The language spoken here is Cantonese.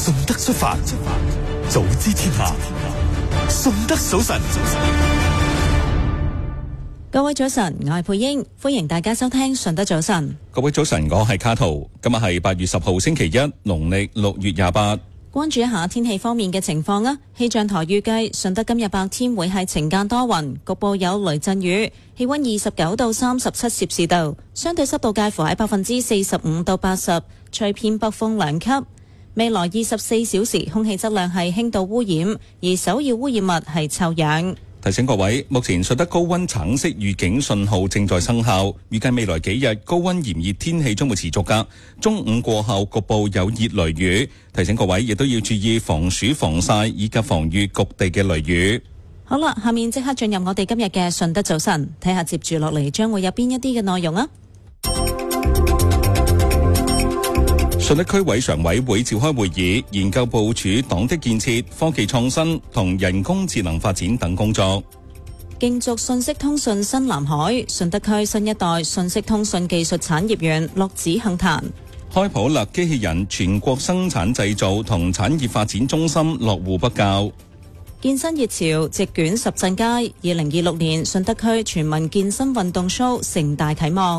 順德出發，早知天下，順德早晨。 各位早晨，我係佩英，歡迎大家收聽順德早晨。 各位早晨，我係卡圖。今日係8月10號星期一，農曆6月28。 關注一下天氣方面嘅情況啊！氣象台預計順德今日白天會係晴間多雲，局部有雷陣雨，氣溫29到37攝氏度，相對濕度介乎喺45%到80%，吹偏北風2級。未來24小時空氣質量係輕度污染，而首要污染物係臭氧。 提醒各位，目前順德高溫橙色預警信號正在生效，預計未來幾日高溫炎熱天氣將會持續㗎。中午過後局部有熱雷雨，提醒各位亦都要注意防暑防曬以及防禦局地嘅雷雨。 好啦，下面即刻進入我哋今日嘅順德早晨，睇下接住落嚟將會有邊一啲嘅內容啊！ 順德區委常委會召開會議，研究部署黨的建設、科技創新同人工智能發展等工作。 競逐信息通訊新藍海，順德區新一代信息通訊技術產業園落址杏壇。 開普勒機器人全國生產製造同產業發展中心落戶北滘。 健身熱潮席捲十鎮街，2026年順德區全民健身運動 show 盛大啟幕。